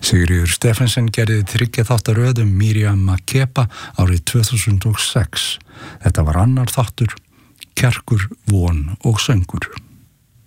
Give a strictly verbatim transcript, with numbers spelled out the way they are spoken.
Sigríður Steffensen gerði þriggja þáttar röðum Miriam Makeba árið tvö þúsund og sex. Þetta var annar þáttur, Kjarkur, von og söngur.